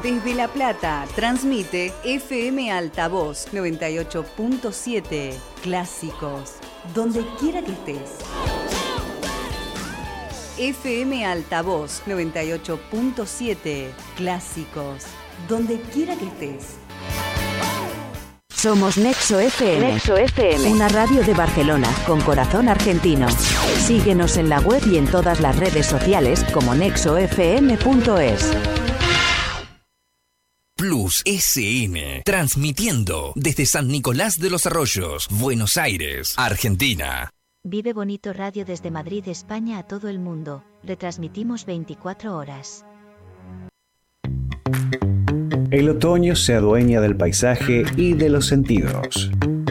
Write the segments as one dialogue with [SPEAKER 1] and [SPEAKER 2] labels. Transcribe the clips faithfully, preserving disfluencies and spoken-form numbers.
[SPEAKER 1] Desde La Plata, transmite F M Altavoz noventa y ocho punto siete. Clásicos, donde quiera que estés. F M Altavoz noventa y ocho punto siete. Clásicos, donde quiera que estés.
[SPEAKER 2] Somos Nexo F M.
[SPEAKER 3] Nexo F M.
[SPEAKER 2] Una radio de Barcelona con corazón argentino. Síguenos en la web y en todas las redes sociales como nexo f m punto es.
[SPEAKER 4] Plus S N, transmitiendo desde San Nicolás de los Arroyos, Buenos Aires, Argentina.
[SPEAKER 5] Vive Bonito Radio desde Madrid, España a todo el mundo. Retransmitimos veinticuatro horas.
[SPEAKER 6] El otoño se adueña del paisaje y de los sentidos.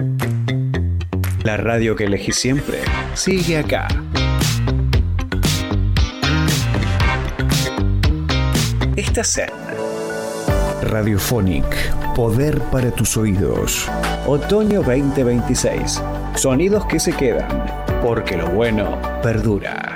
[SPEAKER 6] La radio que elegí siempre sigue acá. Estás en Radiophonic, poder para tus oídos. Otoño veinte veintiséis. Sonidos que se quedan, porque lo bueno perdura.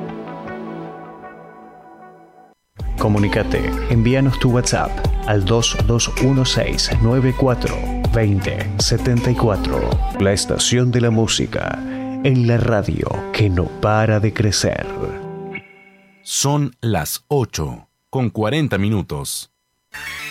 [SPEAKER 6] Comunícate, envíanos tu WhatsApp al dos dos uno seis nueve cuatro dos cero siete cuatro. La estación de la música en la radio que no para de crecer.
[SPEAKER 7] Son las ocho con cuarenta minutos.